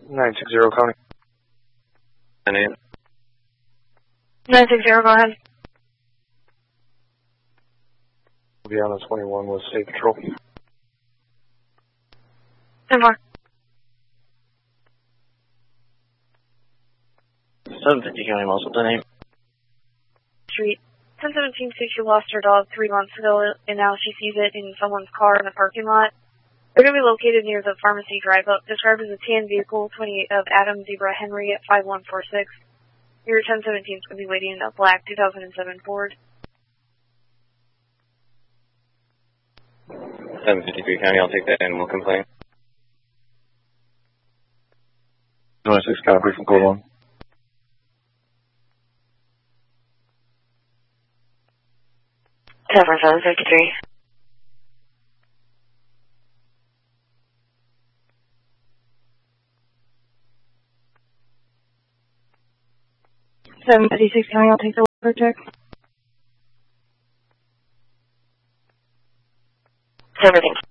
960 County. My name. 960, go ahead. We'll be on the 21 with State Patrol. 10-4. 750 County Muscle, the name. Street. 1017 states she lost her dog 3 months ago, and now she sees it in someone's car in a parking lot. They're going to be located near the pharmacy drive-up, described as a tan vehicle, 28 of Adam Zebra Henry at 5146. Your 1017 is going to be waiting in a black 2007 Ford. 753 County, I'll take that animal complaint. 26 copy from Code 1. Tower 753. County, I'll take the weather check. 7